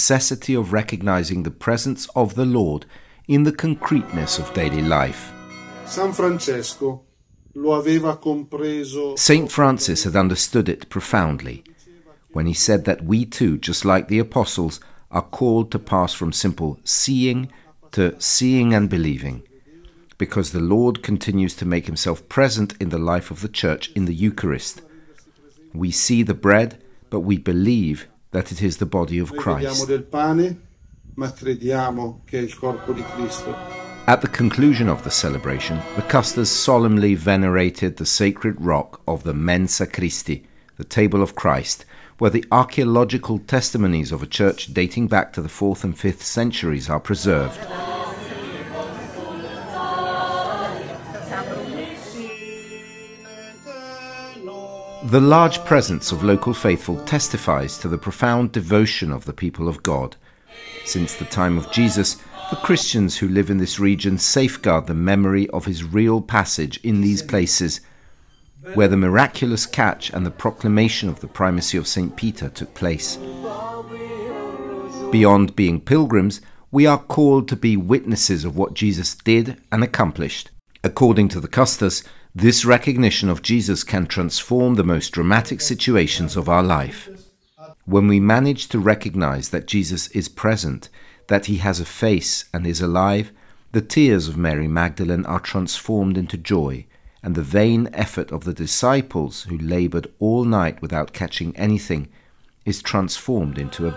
necessity of recognizing the presence of the Lord in the concreteness of daily life. San Francesco lo aveva compreso. Saint Francis had understood it profoundly when he said that we too, just like the apostles, are called to pass from simple seeing to seeing and believing, because the Lord continues to make himself present in the life of the Church in the Eucharist. We see the bread, but we believe that it is the body of Christ. At the conclusion of the celebration, the Custers solemnly venerated the sacred rock of the Mensa Christi, the Table of Christ, where the archaeological testimonies of a church dating back to the 4th and 5th centuries are preserved. The large presence of local faithful testifies to the profound devotion of the people of God. Since the time of Jesus, the Christians who live in this region safeguard the memory of his real passage in these places, where the miraculous catch and the proclamation of the primacy of St. Peter took place. Beyond being pilgrims, we are called to be witnesses of what Jesus did and accomplished. According to the Custers, this recognition of Jesus can transform the most dramatic situations of our life. When we manage to recognize that Jesus is present, that he has a face and is alive, the tears of Mary Magdalene are transformed into joy, and the vain effort of the disciples who labored all night without catching anything is transformed into a